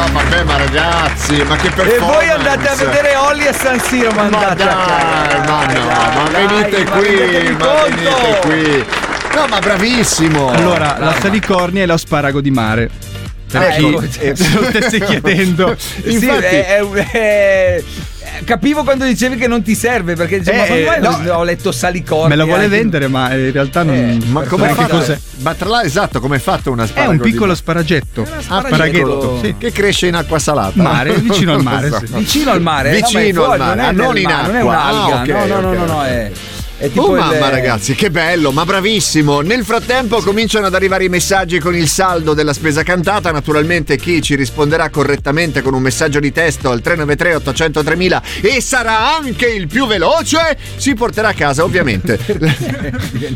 vabbè, ma ragazzi, ma che performance! E voi andate a vedere Olli a San Siro, ma andate ma venite qui. No, ma bravissimo! Allora, la salicornia è lo sparago di mare. Per chi se lo stesse chiedendo. Infatti, capivo quando dicevi che non ti serve, perché ho letto salicornia. Me lo vuole vendere, ma in realtà non. Ma come fatto? Ma tra l'altro, esatto, come è fatto una sparago? È un piccolo sparaghetto. Sparagetto, sì. Che cresce in acqua salata. Mare, vicino al mare. Esatto. Sì. Vicino al mare, vicino al mare, non in acqua. Non è un'alga. Okay, no, è tipo mamma ragazzi, che bello, ma bravissimo. Nel frattempo cominciano ad arrivare i messaggi con il saldo della spesa cantata. Naturalmente chi ci risponderà correttamente con un messaggio di testo al 393 800 3000 e sarà anche il più veloce si porterà a casa ovviamente